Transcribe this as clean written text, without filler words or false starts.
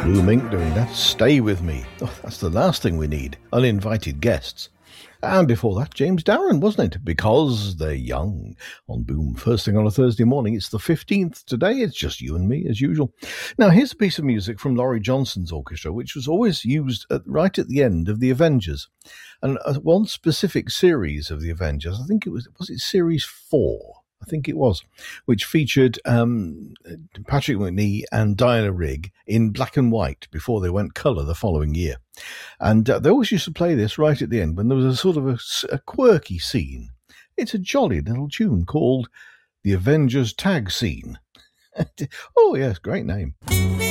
Blue Mink doing that. Stay With Me. Oh, that's the last thing we need. Uninvited guests. And before that, James Darren, wasn't it? Because They're Young on Boom. First thing on a Thursday morning. It's the 15th today. It's just you and me, as usual. Now, here's a piece of music from Laurie Johnson's orchestra, which was always used right at the end of The Avengers. And one specific series of The Avengers, I think it was it Series 4? I think it was, which featured Patrick Macnee and Diana Rigg in black and white before they went colour the following year. And they always used to play this right at the end when there was a sort of a quirky scene. It's a jolly little tune called The Avengers Tag Scene. Oh, yes, great name.